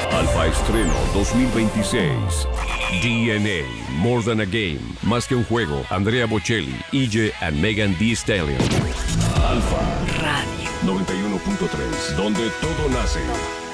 Alfa Estreno 2026. DNA, More Than a Game, más que un juego. Andrea Bocelli, EJ and Megan Thee Stallion. Alfa Radio 91.3, donde todo nace.